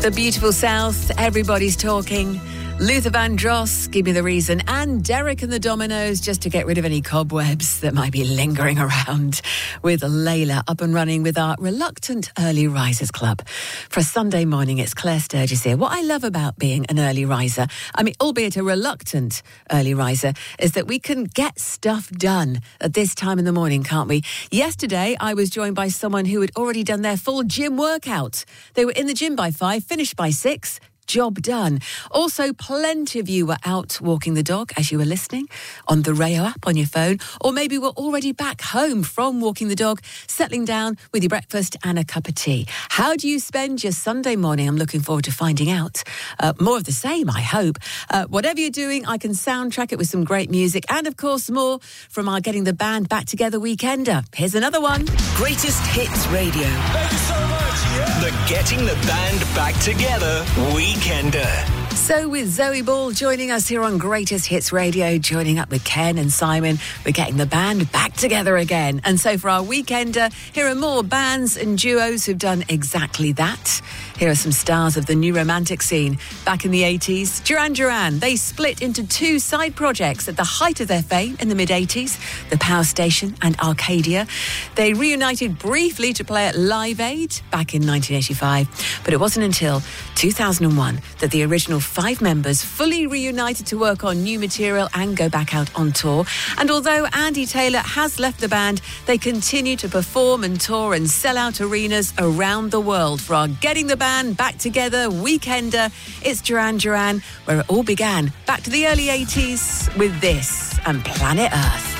The beautiful South, everybody's talking. Luther Vandross, Give Me the Reason, and Derek and the Dominoes, just to get rid of any cobwebs that might be lingering around, with Layla up and running with our Reluctant Early Risers Club. For a Sunday morning, it's Claire Sturgis here. What I love about being an early riser, albeit a reluctant early riser, is that we can get stuff done at this time in the morning, can't we? Yesterday, I was joined by someone who had already done their full gym workout. They were in the gym by 5, finished by 6. Job done. Also, plenty of you were out walking the dog as you were listening on the Rayo app on your phone, or maybe were already back home from walking the dog, settling down with your breakfast and a cup of tea. How do you spend your Sunday morning? I'm looking forward to finding out. More of the same, I hope. Whatever you're doing, I can soundtrack it with some great music and, of course, more from our Getting the Band Back Together Weekender. Here's another one. Greatest Hits Radio. Thank you so much. Yeah. The Getting the Band Back Together Weekender. So with Zoe Ball joining us here on Greatest Hits Radio, joining up with Ken and Simon, we're getting the band back together again. And so for our Weekender, here are more bands and duos who've done exactly that. Here are some stars of the new romantic scene. Back in the 80s, Duran Duran, they split into 2 side projects at the height of their fame in the mid-80s, The Power Station and Arcadia. They reunited briefly to play at Live Aid back in 1985, but it wasn't until 2001 that the original 5 members fully reunited to work on new material and go back out on tour. And although Andy Taylor has left the band, they continue to perform and tour and sell out arenas around the world. For our Getting the Band Back Together Weekender, it's Duran Duran, where it all began back to the early 80s with this and Planet Earth.